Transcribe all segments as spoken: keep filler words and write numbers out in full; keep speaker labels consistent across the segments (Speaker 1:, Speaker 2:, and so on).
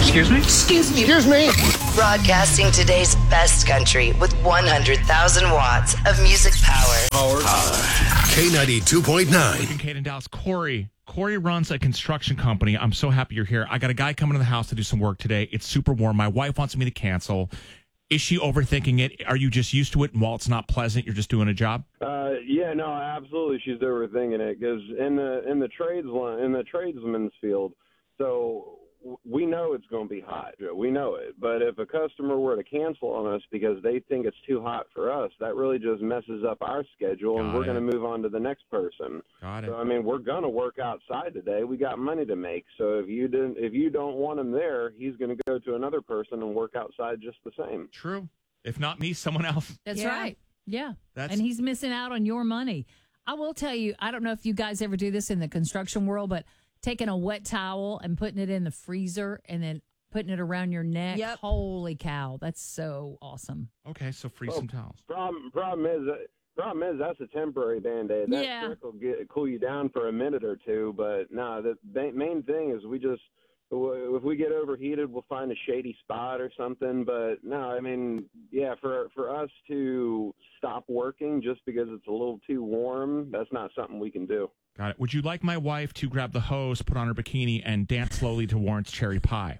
Speaker 1: Excuse me? Excuse me.
Speaker 2: Excuse me.
Speaker 3: Broadcasting today's best country with one hundred thousand watts of music power.
Speaker 2: Power.
Speaker 4: K ninety-two point nine.
Speaker 5: Kate in Dallas. Corey. Corey runs a construction company. I'm so happy you're here. I got a guy coming to the house to do some work today. It's super warm. My wife wants me to cancel. Is she overthinking it? Are you just used to it? And while it's not pleasant, you're just doing a job?
Speaker 6: Uh, yeah, no, absolutely. She's overthinking it because in the in the trades in the tradesman's field, so we know it's going to be hot. We know it. But if a customer were to cancel on us because they think it's too hot for us, that really just messes up our schedule,
Speaker 5: Got
Speaker 6: and we're
Speaker 5: it.
Speaker 6: going to move on to the next person.
Speaker 5: Got it.
Speaker 6: So I mean, we're going to work outside today. We got money to make. So if you didn't, if you don't want him there, he's going to go to another person and work outside just the same.
Speaker 5: True. If not me, someone else.
Speaker 7: That's
Speaker 8: Yeah.
Speaker 7: right. Yeah.
Speaker 5: That's-
Speaker 7: And he's missing out on your money. I will tell you, I don't know if you guys ever do this in the construction world, but taking a wet towel and putting it in the freezer and then putting it around your neck.
Speaker 8: Yep.
Speaker 7: Holy cow. That's so awesome.
Speaker 5: Okay, so freeze
Speaker 6: Oh,
Speaker 5: some towels.
Speaker 6: Problem problem is uh, problem is that's a temporary band-aid. That
Speaker 7: Yeah.
Speaker 6: trick will get cool you down for a minute or two, but no, the ba- main thing is we just if we get overheated, we'll find a shady spot or something. But no, I mean, yeah, for for us to stop working just because it's a little too warm, that's not something we can do.
Speaker 5: Got it. Would you like my wife to grab the hose, put on her bikini, and dance slowly to Warren's cherry pie?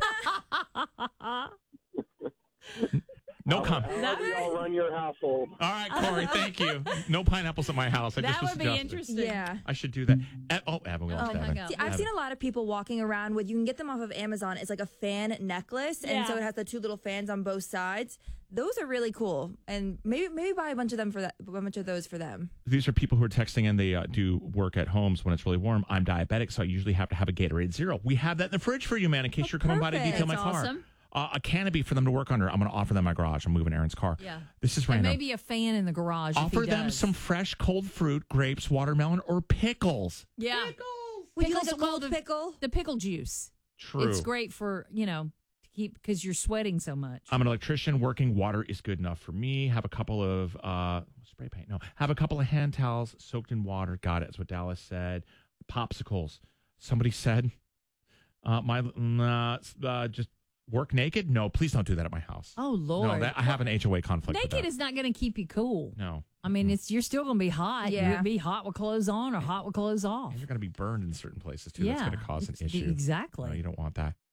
Speaker 5: No comment.
Speaker 6: I'll let y'all run your household.
Speaker 5: All right, Corey, thank you. No pineapples at my house. I
Speaker 7: That
Speaker 5: just was
Speaker 7: would be
Speaker 5: suggesting.
Speaker 7: interesting.
Speaker 8: Yeah.
Speaker 5: I should do that. E- oh, Evan, we lost
Speaker 7: Oh, my
Speaker 5: Evan.
Speaker 7: God.
Speaker 8: See, I've
Speaker 5: Evan.
Speaker 8: seen a lot of people walking around with, you can get them off of Amazon. It's like a fan necklace. And so
Speaker 7: Yeah.
Speaker 8: it has the two little fans on both sides. Those are really cool. And maybe maybe buy a bunch of them for that, a bunch of those for them.
Speaker 5: These are people who are texting in. They uh, do work at homes when it's really warm. I'm diabetic, so I usually have to have a Gatorade Zero. We have that in the fridge for you, man, in case
Speaker 8: Oh,
Speaker 5: you're coming by to
Speaker 8: perfect.
Speaker 5: detail my
Speaker 7: That's
Speaker 5: car.
Speaker 7: awesome.
Speaker 5: Uh, a canopy for them to work under. I'm going to offer them my garage. I'm moving Aaron's car.
Speaker 7: Yeah.
Speaker 5: This is
Speaker 7: And
Speaker 5: random.
Speaker 7: maybe a fan in the garage. if
Speaker 5: Offer
Speaker 7: he
Speaker 5: them
Speaker 7: does.
Speaker 5: some fresh cold fruit, grapes, watermelon, or pickles.
Speaker 7: Yeah.
Speaker 8: Would you
Speaker 7: Pickles
Speaker 8: like a
Speaker 7: are
Speaker 8: cold
Speaker 7: the-
Speaker 8: pickle?
Speaker 7: The pickle juice.
Speaker 5: True.
Speaker 7: It's great for, you know, to keep because you're sweating so much.
Speaker 5: I'm an electrician. Working water is good enough for me. Have a couple of uh, spray paint. No, have a couple of hand towels soaked in water. Got it. That's what Dallas said. Popsicles. Somebody said, uh, my nah, uh, just work naked. No, please don't do that at my house.
Speaker 7: Oh, Lord.
Speaker 5: No, that, I have an H O A conflict. with
Speaker 7: Naked
Speaker 5: that.
Speaker 7: is not going to keep you cool.
Speaker 5: no.
Speaker 7: I mean, it's you're still going to be hot.
Speaker 8: Yeah.
Speaker 7: You'll be hot with clothes on or hot with clothes off.
Speaker 5: And you're going to be burned in certain places too.
Speaker 7: Yeah.
Speaker 5: That's going to cause an
Speaker 7: Ex-
Speaker 5: issue.
Speaker 7: Exactly.
Speaker 5: No, you don't want that.